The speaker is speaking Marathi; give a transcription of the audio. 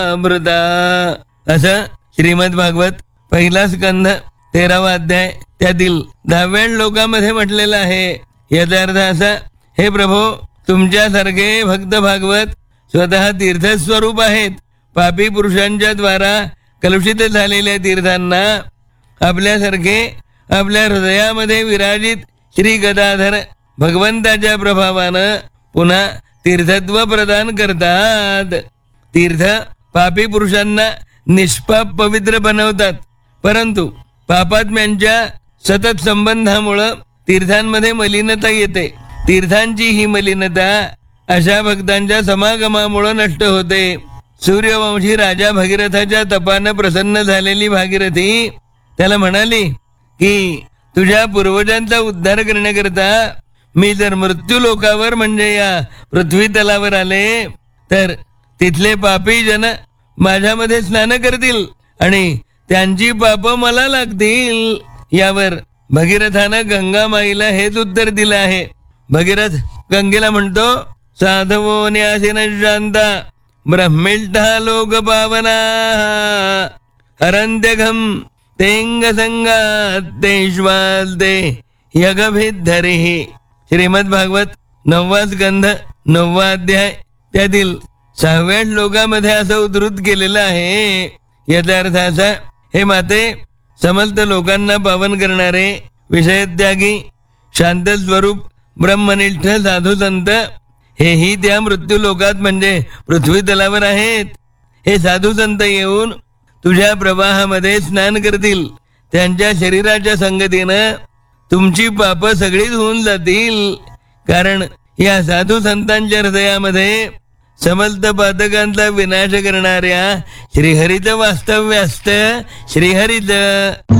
अमृता. असं श्रीमद भागवत पहिला स्कंध 13वा अध्याय त्यातील 10व्या श्लोकामध्ये म्हटलेलं आहे. याचा अर्थ असा, हे प्रभो, तुमच्यासारखे भक्त भागवत स्वतः तीर्थस्वरूप आहेत. पापी पुरुषांच्या द्वारा कलुषित झालेल्या तीर्थांना आपल्यासारखे आपल्या हृदयामध्ये विराजित श्री गदाधर भगवंताच्या प्रभावानं पुन्हा तीर्थत्व प्रदान करतात. तीर्थ पापी पुरुषांना निष्पाप पवित्र बनवतात, परंतु पापात्म्यांच्या सतत संबंधामुळं तीर्थांमध्ये मलिनता येते. तीर्थांची ही मलिनता अशा भक्तांच्या समागमामुळे नष्ट होते. सूर्यवंशी राजा भगीरथाच्या तपानं प्रसन्न झालेली भागीरथी त्याला म्हणाली की तुझ्या पूर्वजांचा उद्धार करण्याकरता मी जर मृत्यू लोकावर म्हणजे या पृथ्वी तलावर आले तर तिथले पापी जन माझ्यामध्ये स्नान करतील आणि त्यांची पाप मला लागतील. यावर भगीरथानं गंगा माईला हेच उत्तर दिलं आहे. भगीरथ गंगेला म्हणतो, साधवो न्यासी शांता ब्रह्मिष्ठा लोक पावना हरंत्यघम तेंग संगात तेश्वालते यगभिद्धरी. श्रीमद भागवत 9वा स्कंध 9वा अध्याय त्यातील 6व्या श्लोकामध्ये असं उद्धृत केलेलं आहे. याचा अर्थ असा, हे माते, समस्त लोकांना पावन करणारे विषयत्यागी शांत स्वरूप ब्रह्मनिष्ठ साधू संत हेही त्या मृत्यू लोकात म्हणजे पृथ्वी तलावर आहेत. हे साधू संत येऊन तुझ्या प्रवाहामध्ये स्नान करतील. त्यांच्या शरीराच्या संगतीनं तुमची पाप सगळीच होऊन जातील. कारण या साधू संतांच्या हृदयामध्ये समस्त पातकांचा विनाश करणाऱ्या श्रीहरीचं वास्तव्य असतं. श्रीहरीचं